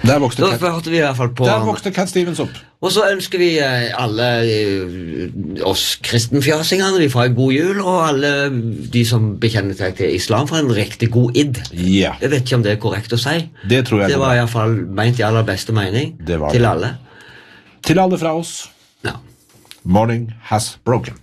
Der vokste hørte vi I hvert fall på Der vokste Cat Stevens opp. Og så ønsker vi alle oss kristenfjasingene fra en god jul, og alle de som bekjenner seg til islam for en riktig god id. Ja. Jeg vet ikke om det korrekt å si. Det tror jeg. Det var I hvert fall ment I aller beste mening til alle. Til alle fra oss. Ja. Morning has broken.